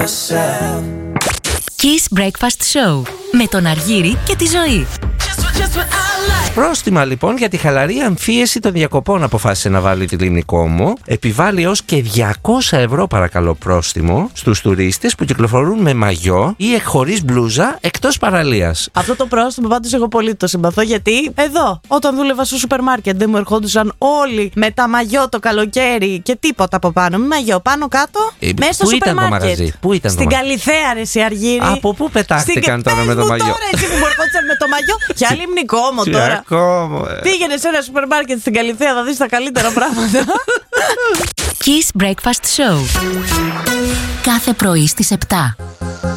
myself. Kiss Breakfast Show με τον Αργύρη και τη Ζωή. Πρόστιμα λοιπόν για τη χαλαρή αμφίεση των διακοπών αποφάσισε να βάλει τη Λινικόμο. Επιβάλλει ως και 200 ευρώ παρακαλώ πρόστιμο στους τουρίστες που κυκλοφορούν με μαγιό ή χωρίς μπλούζα εκτός παραλίας. Αυτό το πρόστιμο πάντως εγώ πολύ το συμπαθώ, γιατί εδώ όταν δούλευα στο σούπερ μάρκετ δεν μου ερχόντουσαν όλοι με τα μαγιό το καλοκαίρι και τίποτα από πάνω. Με μαγιό πάνω κάτω μέσα στο σούπερ μάρκετ. Πού ήταν στην Καλιθέα, ρε εσύ Αργύρη. Από πού πετάχτηκαν τώρα με το μαγιό? Τώρα εσύ που μου ερχόντουσαν με το μαγιό. Και άλλη Λινικόμο τώρα. Πήγαινε σε ένα σούπερ μάρκετ στην Καλιθέα, θα δεις τα καλύτερα πράγματα. Kiss Breakfast Show. Κάθε πρωί στις 7.